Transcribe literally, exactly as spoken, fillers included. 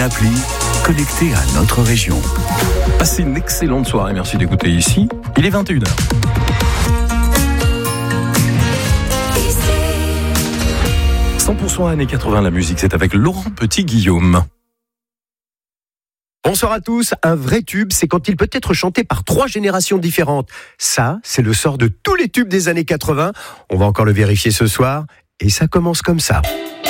Appli connecté à notre région. Passez une excellente soirée, merci d'écouter ici. Il est vingt et une heures. cent pour cent années quatre-vingts, la musique, c'est avec Laurent Petit-Guillaume. Bonsoir à tous. Un vrai tube, c'est quand il peut être chanté par trois générations différentes. Ça, c'est le sort de tous les tubes des années quatre-vingts. On va encore le vérifier ce soir. Et ça commence comme ça.